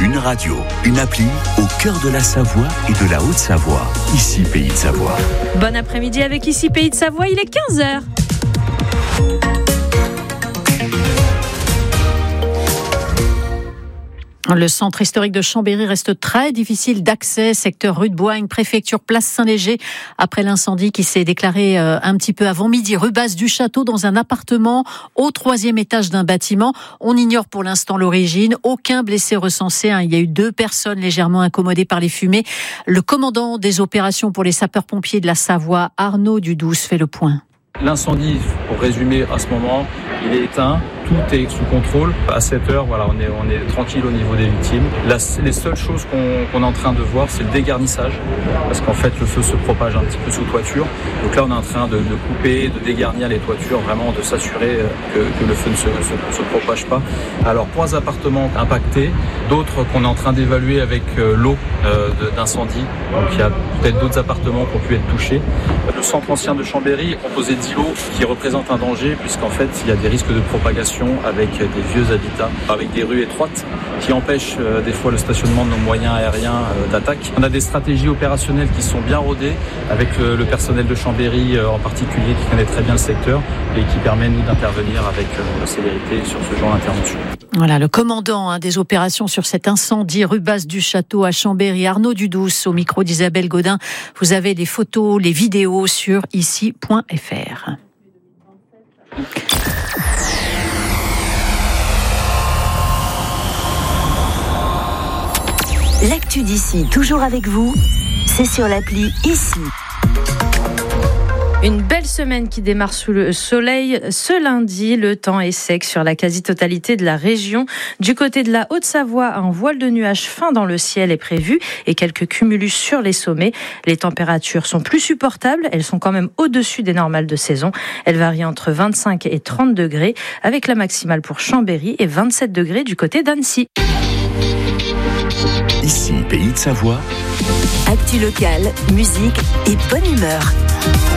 Une radio, une appli au cœur de la Savoie et de la Haute-Savoie. Ici Pays de Savoie. Bon après-midi avec Ici Pays de Savoie, il est 15h. Le centre historique de Chambéry reste très difficile d'accès, secteur rue de Boigne, préfecture place Saint-Léger, après l'incendie qui s'est déclaré un petit peu avant midi, rue Basse du Château, dans un appartement au 3e étage d'un bâtiment. On ignore pour l'instant l'origine, aucun blessé recensé. Il y a eu 2 personnes légèrement incommodées par les fumées. Le commandant des opérations pour les sapeurs-pompiers de la Savoie, Arnaud Dudouce, fait le point. L'incendie, pour résumer, à ce moment, il est éteint, tout est sous contrôle. À 7h, voilà, on est tranquille au niveau des victimes. Les seules choses qu'on est en train de voir, c'est le dégarnissage, parce qu'en fait, le feu se propage un petit peu sous toiture. Donc là, on est en train de couper, de dégarnir les toitures, vraiment de s'assurer que le feu ne se propage pas. Alors, 3 appartements impactés, d'autres qu'on est en train d'évaluer avec l'eau d'incendie. Donc, il y a peut-être d'autres appartements qui ont pu être touchés. Le centre ancien de Chambéry est composé d'îlots qui représentent un danger, puisqu'en fait, il y a des risques de propagation avec des vieux habitats, avec des rues étroites qui empêchent des fois le stationnement de nos moyens aériens d'attaque. On a des stratégies opérationnelles qui sont bien rodées avec le personnel de Chambéry en particulier qui connaît très bien le secteur et qui permet nous d'intervenir avec célérité sur ce genre d'intervention. Voilà, le commandant des opérations sur cet incendie rue Basse du Château à Chambéry, Arnaud Dudouce, au micro d'Isabelle Godin. Vous avez les photos, les vidéos sur ici.fr. L'actu d'ici, toujours avec vous, c'est sur l'appli Ici. Une belle semaine qui démarre sous le soleil. Ce lundi, le temps est sec sur la quasi-totalité de la région. Du côté de la Haute-Savoie, un voile de nuages fin dans le ciel est prévu et quelques cumulus sur les sommets. Les températures sont plus supportables. Elles sont quand même au-dessus des normales de saison. Elles varient entre 25 et 30 degrés, avec la maximale pour Chambéry et 27 degrés du côté d'Annecy. Ici Pays de Savoie. Actu locale, musique et bonne humeur.